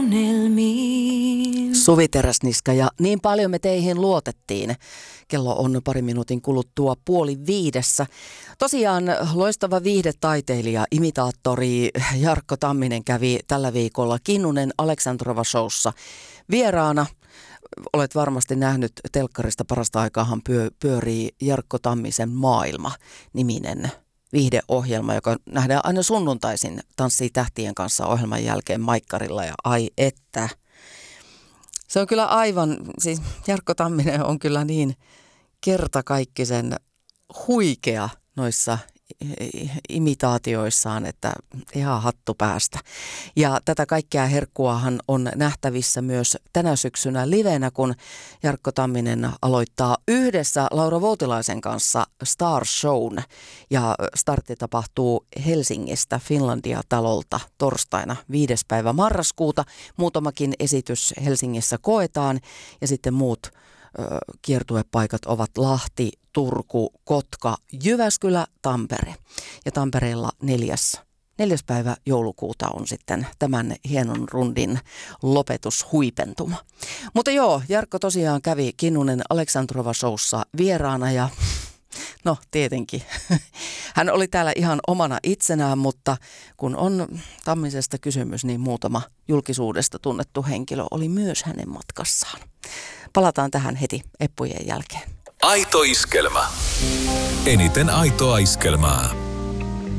unelmiin. Suvi Teräsniska ja niin paljon me teihin luotettiin. Kello on pari minuutin kuluttua 4:30. Tosiaan loistava viihdetaiteilija, imitaattori Jarkko Tamminen kävi tällä viikolla Kinnunen Aleksandrova showssa vieraana. Olet varmasti nähnyt telkkarista, parasta aikaahan pyörii Jarkko Tammisen maailma-niminen viihdeohjelma, joka nähdään aina sunnuntaisin Tanssii tähtien kanssa -ohjelman jälkeen maikkarilla, ja ai että. Se on kyllä aivan, siis Jarkko Tamminen on kyllä niin kertakaikkisen huikea noissa imitaatioissaan, että ihan hattu päästä. Ja tätä kaikkea herkkuahan on nähtävissä myös tänä syksynä livenä, kun Jarkko Tamminen aloittaa yhdessä Laura Voutilaisen kanssa Star Shown. Ja startti tapahtuu Helsingistä Finlandia-talolta torstaina 5. päivä marraskuuta. Muutamakin esitys Helsingissä koetaan ja sitten muut kiertuepaikat ovat Lahti, Turku, Kotka, Jyväskylä, Tampere. Ja Tampereella 4. päivä joulukuuta on sitten tämän hienon rundin lopetushuipentuma. Mutta joo, Jarkko tosiaan kävi Kinnunen Aleksandrova showssa vieraana ja no tietenkin. Hän oli täällä ihan omana itsenään, mutta kun on Tammisesta kysymys, niin muutama julkisuudesta tunnettu henkilö oli myös hänen matkassaan. Palataan tähän heti eppujen jälkeen. Aito iskelmä. Eniten aitoa iskelmää.